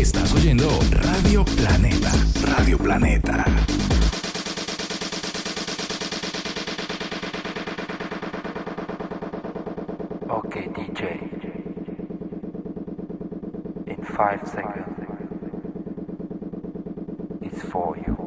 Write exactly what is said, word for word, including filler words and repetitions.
Estás oyendo Radio Planeta. Radio Planeta. Okay, D J. In five seconds, it's for you.